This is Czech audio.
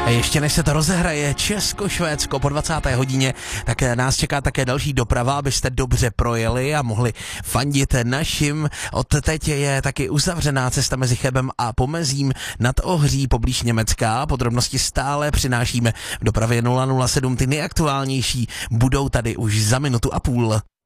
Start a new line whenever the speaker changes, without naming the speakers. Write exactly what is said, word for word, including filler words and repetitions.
A ještě než se to rozehraje Česko-Švédsko po dvacáté hodině, tak nás čeká také další doprava, abyste dobře projeli a mohli fandit našim. Od teď je taky uzavřená cesta mezi Chebem a Pomezím nad Ohří poblíž Německa. Podrobnosti stále přinášíme v dopravě nula nula sedm, ty nejaktuálnější budou tady už za minutu a půl.